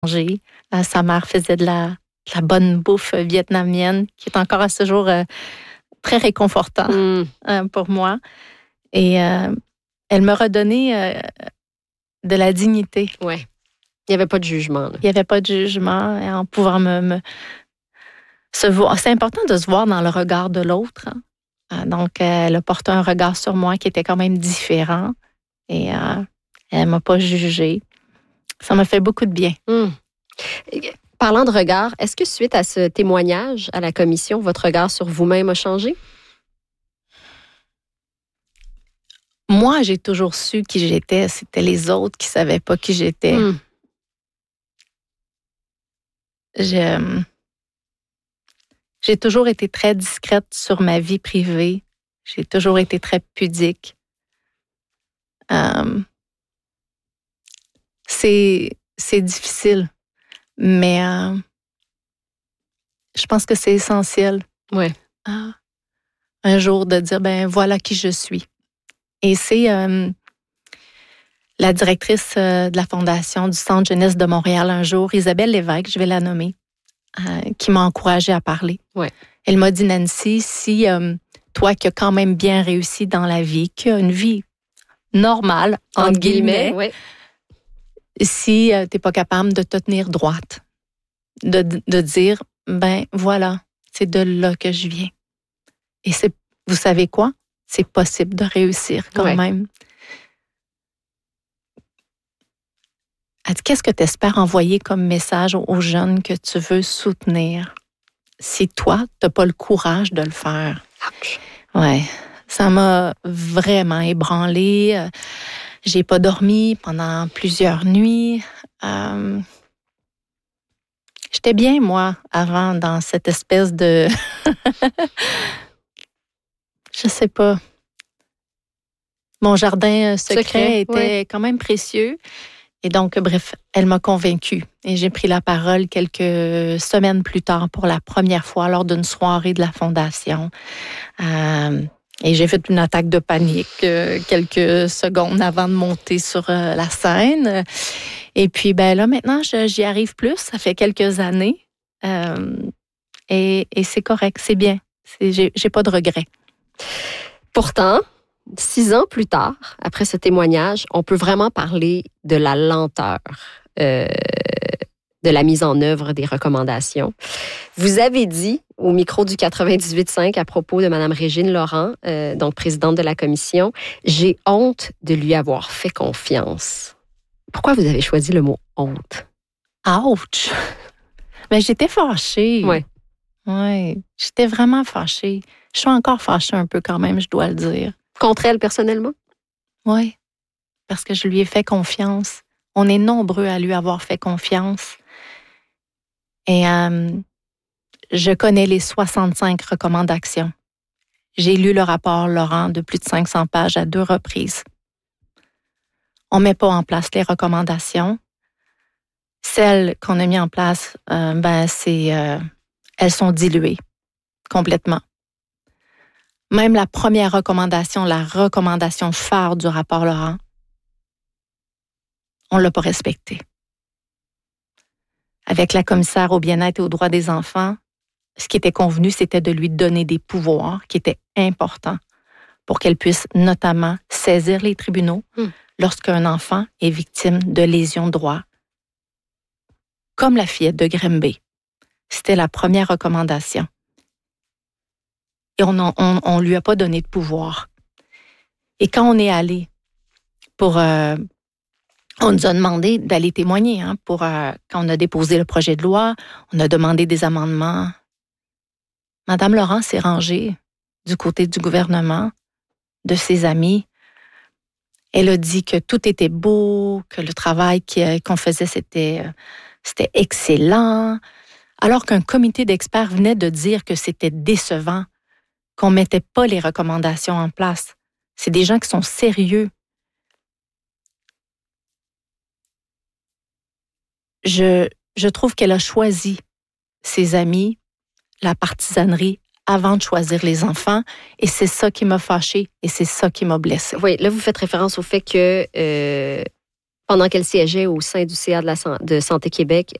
manger. Sa mère faisait de la bonne bouffe vietnamienne qui est encore à ce jour très réconfortant pour moi. Et elle me redonnait de la dignité. Oui. Il n'y avait pas de jugement. Là. Il n'y avait pas de jugement en pouvant se voir. C'est important de se voir dans le regard de l'autre. Hein. Donc, elle a porté un regard sur moi qui était quand même différent. Et elle ne m'a pas jugée. Ça m'a fait beaucoup de bien. Parlant de regard, est-ce que suite à ce témoignage à la commission, votre regard sur vous-même a changé? Moi, j'ai toujours su qui j'étais. C'était les autres qui ne savaient pas qui j'étais. J'ai toujours été très discrète sur ma vie privée. J'ai toujours été très pudique. C'est difficile, mais je pense que c'est essentiel. Ouais. Un jour de dire, ben voilà qui je suis. Et c'est la directrice de la Fondation du Centre Jeunesse de Montréal un jour, Isabelle Lévesque, je vais la nommer, qui m'a encouragée à parler. Ouais. Elle m'a dit, Nancy, si toi qui as quand même bien réussi dans la vie, qui a une vie normale, entre guillemets, ouais. Si tu n'es pas capable de te tenir droite, de dire, ben voilà, c'est de là que je viens. Et vous savez quoi? C'est possible de réussir quand même. Elle dit, qu'est-ce que tu espères envoyer comme message aux jeunes que tu veux soutenir si toi, tu n'as pas le courage de le faire? Ouais, ça m'a vraiment ébranlée. J'ai pas dormi pendant plusieurs nuits. J'étais bien, moi, avant, dans cette espèce de... Je sais pas. Mon jardin secret était quand même précieux. Et donc, bref, elle m'a convaincue. Et j'ai pris la parole quelques semaines plus tard pour la première fois lors d'une soirée de la Fondation. Et j'ai fait une attaque de panique quelques secondes avant de monter sur la scène. Et puis, ben là, maintenant, j'y arrive plus. Ça fait quelques années. Et c'est correct, c'est bien. J'ai pas de regrets. Pourtant, 6 ans plus tard, après ce témoignage, on peut vraiment parler de la lenteur de la mise en œuvre des recommandations. Vous avez dit au micro du 98.5 à propos de Mme Régine Laurent, donc présidente de la commission, « J'ai honte de lui avoir fait confiance ». Pourquoi vous avez choisi le mot « honte » ? Ouch! Ben, j'étais fâchée. Oui. Oui, j'étais vraiment fâchée. Je suis encore fâchée un peu quand même, je dois le dire. Contre elle personnellement? Oui, parce que je lui ai fait confiance. On est nombreux à lui avoir fait confiance. Et je connais les 65 recommandations. J'ai lu le rapport Laurent de plus de 500 pages à 2 reprises. On ne met pas en place les recommandations. Celles qu'on a mises en place, elles sont diluées complètement. Même la première recommandation, la recommandation phare du rapport Laurent, on ne l'a pas respectée. Avec la commissaire au bien-être et aux droits des enfants, ce qui était convenu, c'était de lui donner des pouvoirs qui étaient importants pour qu'elle puisse notamment saisir les tribunaux lorsqu'un enfant est victime de lésions de droit, comme la fillette de Grimby. C'était la première recommandation. Et on lui a pas donné de pouvoir. Et quand on est allé pour... on nous a demandé d'aller témoigner. Quand on a déposé le projet de loi, on a demandé des amendements. Madame Laurent s'est rangée du côté du gouvernement, de ses amis. Elle a dit que tout était beau, que le travail qu'on faisait, c'était excellent, alors qu'un comité d'experts venait de dire que c'était décevant, qu'on ne mettait pas les recommandations en place. C'est des gens qui sont sérieux. Je trouve qu'elle a choisi ses amis, la partisanerie, avant de choisir les enfants. Et c'est ça qui m'a fâchée et c'est ça qui m'a blessée. Oui, là, vous faites référence au fait que Pendant qu'elle siégeait au sein du CA de Santé Québec,